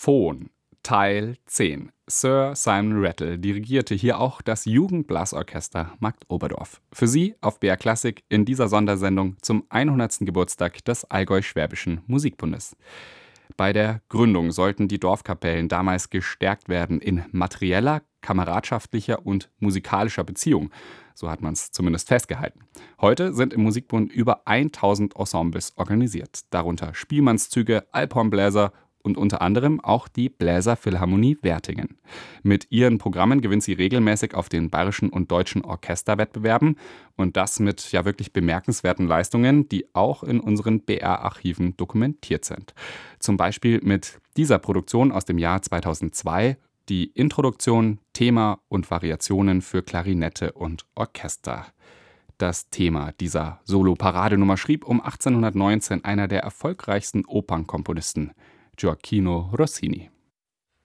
Grammophon Teil 10. Sir Simon Rattle dirigierte hier auch das Jugendblasorchester Markt Oberdorf. Für Sie auf BR Klassik in dieser Sondersendung zum 100. Geburtstag des Allgäu-Schwäbischen Musikbundes. Bei der Gründung sollten die Dorfkapellen damals gestärkt werden in materieller, kameradschaftlicher und musikalischer Beziehung. So hat man es zumindest festgehalten. Heute sind im Musikbund über 1000 Ensembles organisiert, darunter Spielmannszüge, Alphornbläser und unter anderem auch die Bläserphilharmonie Wertingen. Mit ihren Programmen gewinnt sie regelmäßig auf den bayerischen und deutschen Orchesterwettbewerben und das mit ja wirklich bemerkenswerten Leistungen, die auch in unseren BR-Archiven dokumentiert sind. Zum Beispiel mit dieser Produktion aus dem Jahr 2002, die Introduktion, Thema und Variationen für Klarinette und Orchester. Das Thema dieser Solo-Paradenummer schrieb um 1819 einer der erfolgreichsten Opernkomponisten, Gioacchino Rossini.